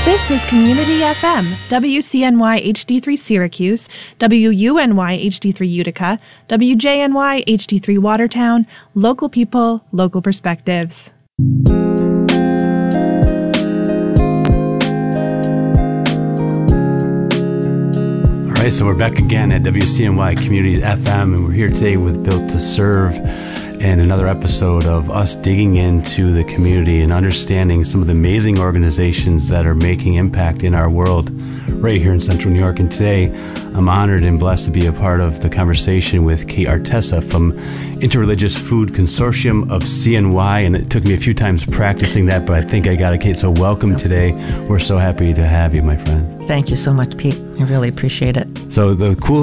This is Community FM, WCNY HD3 Syracuse, WUNY HD3 Utica, WJNY HD3 Watertown, local people, local perspectives. All right, so we're back again at WCNY Community FM, and we're here today with Built to Serve and another episode of us digging into the community and understanding some of the amazing organizations that are making impact in our world right here in Central New York. And today, I'm honored and blessed to be a part of the conversation with Kate Artessa from Interreligious Food Consortium of CNY, and it took me a few times practicing that, but I think I got it, Kate. So welcome today. We're so happy to have you, my friend. Thank you so much, Pete. I really appreciate it. So the cool